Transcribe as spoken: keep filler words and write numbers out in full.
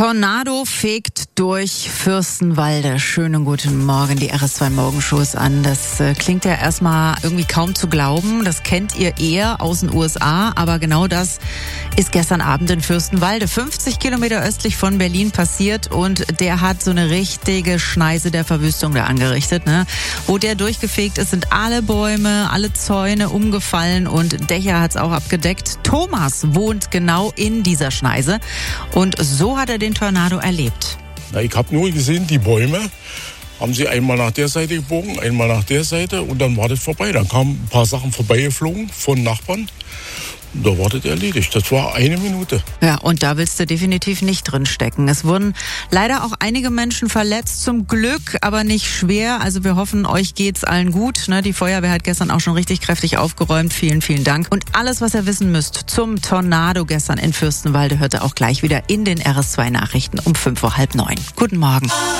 Tornado fegt durch Fürstenwalde. Schönen guten Morgen, die R S zwei Morgenshow ist an. Das äh, klingt ja erstmal irgendwie kaum zu glauben. Das kennt ihr eher aus den U S A, aber genau das ist gestern Abend in Fürstenwalde, fünfzig Kilometer östlich von Berlin passiert, und der hat so eine richtige Schneise der Verwüstung da angerichtet, ne? Wo der durchgefegt ist, sind alle Bäume, alle Zäune umgefallen und Dächer hat's auch abgedeckt. Thomas wohnt genau in dieser Schneise und so hat er den Tornado erlebt. Na, ich habe nur gesehen, die Bäume haben sie einmal nach der Seite gebogen, einmal nach der Seite, und dann war das vorbei. Dann kamen ein paar Sachen vorbeigeflogen von Nachbarn. Da war das erledigt. Das war eine Minute. Ja, und da willst du definitiv nicht drin stecken. Es wurden leider auch einige Menschen verletzt, zum Glück, aber nicht schwer. Also wir hoffen, euch geht's allen gut. Ne? Die Feuerwehr hat gestern auch schon richtig kräftig aufgeräumt. Vielen, vielen Dank. Und alles, was ihr wissen müsst zum Tornado gestern in Fürstenwalde, hört ihr auch gleich wieder in den R S zwei Nachrichten um fünf Uhr halb neun. Guten Morgen.